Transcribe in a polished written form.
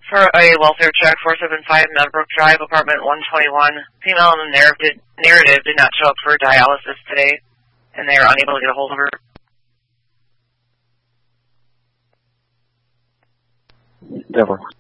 for a welfare check, 475 Meadowbrook Drive, apartment 121. Female in the narrative did not show up for dialysis today, and they are unable to get a hold of her. Deborah.